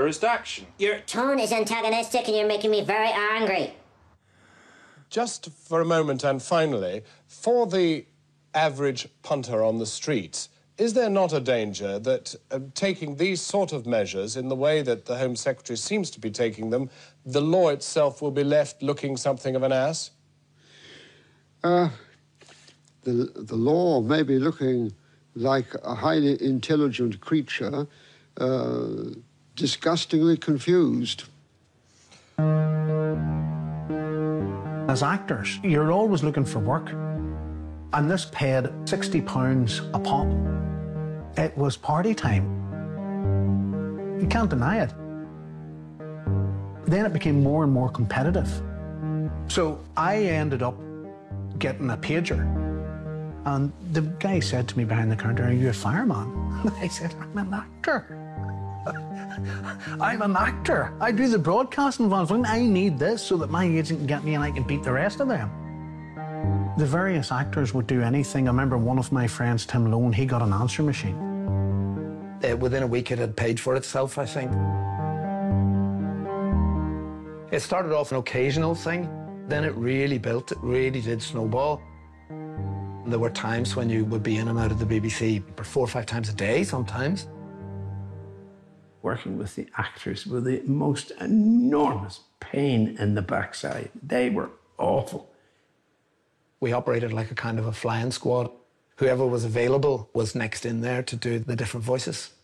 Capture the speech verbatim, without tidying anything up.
terrorist action. Your tone is antagonistic and you're making me very angry. Just for a moment and finally, for the average punter on the streets, is there not a danger that uh, taking these sort of measures in the way that the Home Secretary seems to be taking them, the law itself will be left looking something of an ass? Uh, the, the law may be looking like a highly intelligent creature, uh, disgustingly confused. As actors, you're always looking for work. And this paid sixty pounds a pop. It was party time. You can't deny it. Then it became more and more competitive. So I ended up getting a pager. And the guy said to me behind the counter, "Are you a fireman?" And I said, "I'm an actor. I'm an actor. I do the broadcasting function. I need this so that my agent can get me and I can beat the rest of them." The various actors would do anything. I remember one of my friends, Tim Lone, he got an answering machine. Uh, within a week it had paid for itself, I think. It started off an occasional thing, then it really built, it really did snowball. There were times when you would be in and out of the B B C for four or five times a day sometimes. Working with the actors were the most enormous pain in the backside. They were awful. We operated like a kind of a flying squad. Whoever was available was next in there to do the different voices.